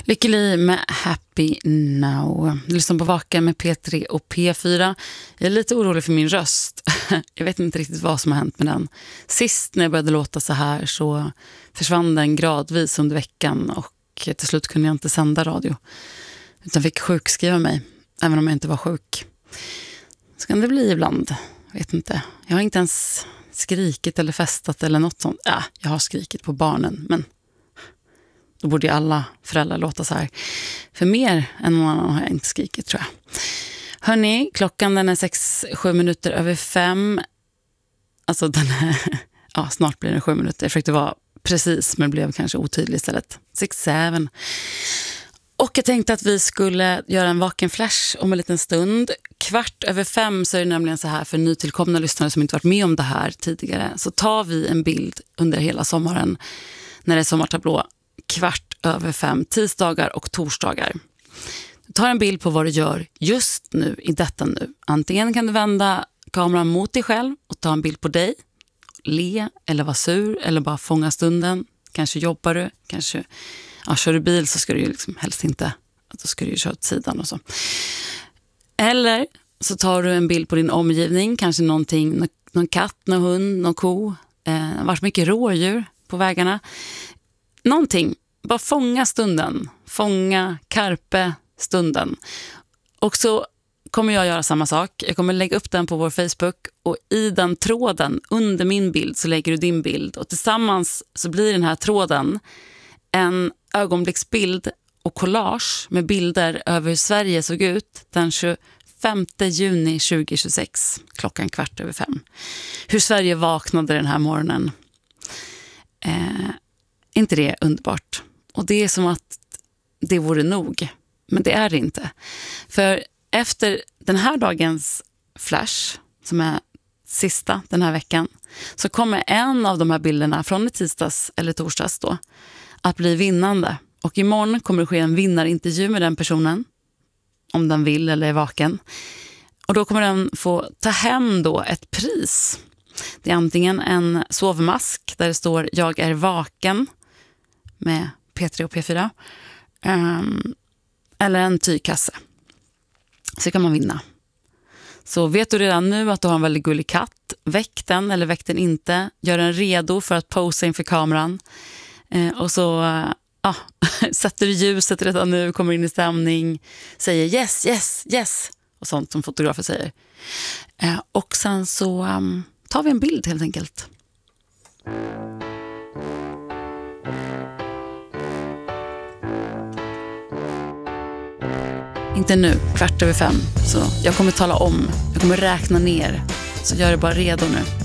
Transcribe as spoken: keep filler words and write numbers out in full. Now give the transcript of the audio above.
Lykke Li med Happy Now. Lyssna på Vaken med P tre och P fyra. Jag är lite orolig för min röst. Jag vet inte riktigt vad som har hänt med den. Sist när jag började låta så här så försvann den gradvis under veckan och till slut kunde jag inte sända radio. Utan fick sjukskriva mig, även om jag inte var sjuk. Så kan det bli ibland. Jag vet inte. Jag har inte ens skrikit eller festat eller något sånt. Ja, jag har skrikit på barnen, men då borde ju alla föräldrar låta så här. För mer än någon annan har jag inte skrikit, tror jag. Hörrni, klockan den är sex, sju minuter över fem. Alltså den är, ja, snart blir det sju minuter. Jag försökte vara precis, men blev kanske otydlig istället. Sex, seven. Och jag tänkte att vi skulle göra en vaken flash om en liten stund. Kvart över fem så är det nämligen så här för nytillkomna lyssnare som inte varit med om det här tidigare. Så tar vi en bild under hela sommaren när det är sommartablå. Kvart över fem, tisdagar och torsdagar. Du tar en bild på vad du gör just nu, i detta nu. Antingen kan du vända kameran mot dig själv och ta en bild på dig. Le eller vara sur eller bara fånga stunden. Kanske jobbar du, kanske ja, kör du bil så ska du ju liksom helst inte, då ska du ju köra åt sidan och så. Eller så tar du en bild på din omgivning, kanske någonting, någon katt, någon hund, någon ko. Eh, varit mycket rådjur på vägarna. Någonting, bara fånga stunden. Fånga, carpe stunden. Och så kommer jag göra samma sak. Jag kommer lägga upp den på vår Facebook och i den tråden under min bild så lägger du din bild. Och tillsammans så blir den här tråden en ögonblicksbild och collage med bilder över hur Sverige såg ut den tjugofemte juni tjugohundratjugosex, klockan kvart över fem. Hur Sverige vaknade den här morgonen. Eh, inte det underbart? Och det är som att det vore nog. Men det är det inte. För efter den här dagens flash, som är sista den här veckan, så kommer en av de här bilderna från tisdags eller torsdags då att bli vinnande. Och imorgon kommer det ske en vinnarintervju med den personen, om den vill eller är vaken. Och då kommer den få ta hem då ett pris. Det är antingen en sovmask där det står "Jag är vaken" med P tre och P fyra. Um, eller en tygkasse. Så kan man vinna. Så vet du redan nu att du har en väldigt gullig katt, väck den eller väck den inte. Gör den redo för att posa inför kameran. Eh, och så uh, ah, sätter du ljuset redan nu, kommer in i stämning, säger yes, yes, yes och sånt som fotografer säger. Eh, och sen så um, tar vi en bild helt enkelt. Inte nu, kvart över fem. Så jag kommer tala om, jag kommer räkna ner. Så gör det bara redo nu.